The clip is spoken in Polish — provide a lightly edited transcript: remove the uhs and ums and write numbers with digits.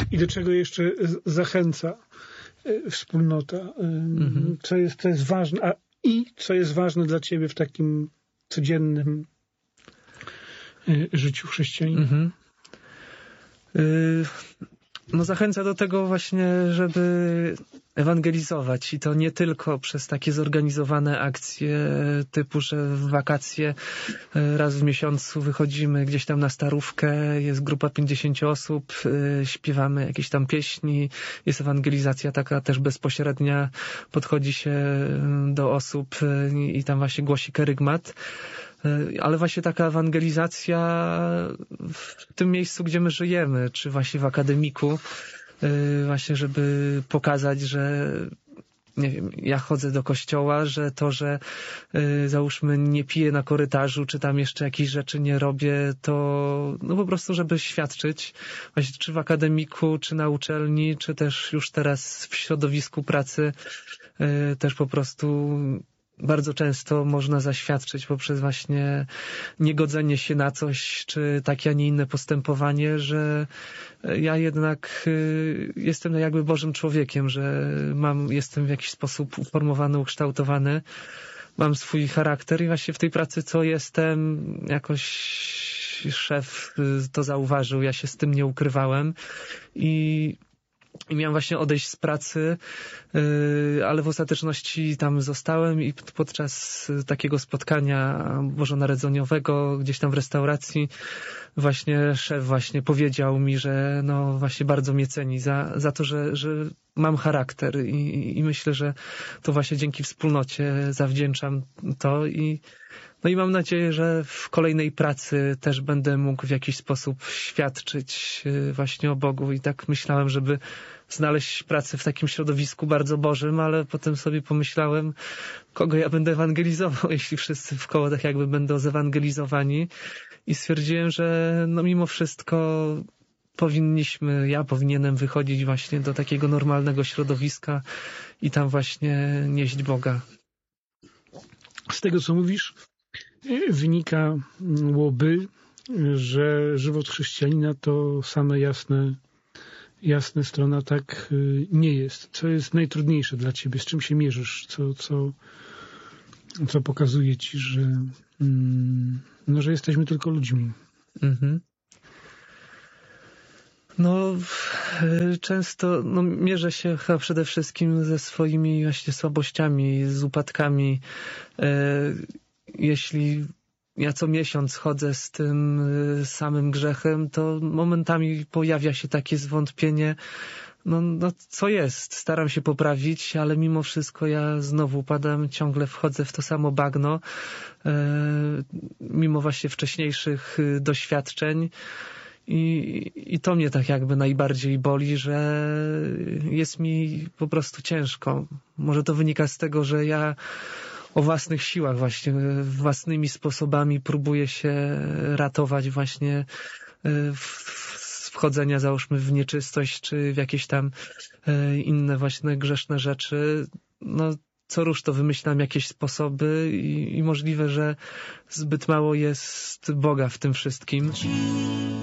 I do czego jeszcze zachęca wspólnota? Co jest ważne, co jest ważne dla ciebie w takim codziennym życiu chrześcijanina? No zachęca do tego właśnie, żeby ewangelizować i to nie tylko przez takie zorganizowane akcje typu, że w wakacje raz w miesiącu wychodzimy gdzieś tam na Starówkę, jest grupa 50 osób, śpiewamy jakieś tam pieśni, jest ewangelizacja taka też bezpośrednia, podchodzi się do osób i tam właśnie głosi kerygmat. Ale właśnie taka ewangelizacja w tym miejscu, gdzie my żyjemy, czy właśnie w akademiku, właśnie żeby pokazać, że nie wiem, ja chodzę do kościoła, że to, że załóżmy nie piję na korytarzu, czy tam jeszcze jakieś rzeczy nie robię, to no po prostu, żeby świadczyć właśnie czy w akademiku, czy na uczelni, czy też już teraz w środowisku pracy też po prostu bardzo często można zaświadczyć poprzez właśnie niegodzenie się na coś, czy takie, a nie inne postępowanie, że ja jednak jestem jakby Bożym człowiekiem, że jestem w jakiś sposób uformowany, ukształtowany, mam swój charakter i właśnie w tej pracy, co jestem, jakoś szef to zauważył, ja się z tym nie ukrywałem i miałem właśnie odejść z pracy, ale w ostateczności tam zostałem i podczas takiego spotkania bożonarodzeniowego gdzieś tam w restauracji właśnie szef właśnie powiedział mi, że no właśnie bardzo mnie ceni za to, że mam charakter i myślę, że to właśnie dzięki wspólnocie zawdzięczam to no i mam nadzieję, że w kolejnej pracy też będę mógł w jakiś sposób świadczyć właśnie o Bogu i tak myślałem, żeby znaleźć pracę w takim środowisku bardzo Bożym, ale potem sobie pomyślałem, kogo ja będę ewangelizował, jeśli wszyscy wkoło tak jakby będą zewangelizowani i stwierdziłem, że no mimo wszystko ja powinienem wychodzić właśnie do takiego normalnego środowiska i tam właśnie nieść Boga. Z tego, co mówisz, wynikałoby, że żywot chrześcijanina to same jasne strona, tak nie jest. Co jest najtrudniejsze dla ciebie? Z czym się mierzysz? Co pokazuje ci, że jesteśmy tylko ludźmi? No, często mierzę się chyba przede wszystkim ze swoimi właśnie słabościami, z upadkami. Jeśli ja co miesiąc chodzę z tym samym grzechem, to momentami pojawia się takie zwątpienie, no co jest? Staram się poprawić, ale mimo wszystko ja znowu upadam, ciągle wchodzę w to samo bagno, mimo właśnie wcześniejszych doświadczeń. I to mnie tak jakby najbardziej boli, że jest mi po prostu ciężko. Może to wynika z tego, że ja o własnych siłach właśnie, własnymi sposobami próbuję się ratować właśnie z wchodzenia załóżmy w nieczystość, czy w jakieś tam inne właśnie grzeszne rzeczy. No co rusz to wymyślam jakieś sposoby i możliwe, że zbyt mało jest Boga w tym wszystkim.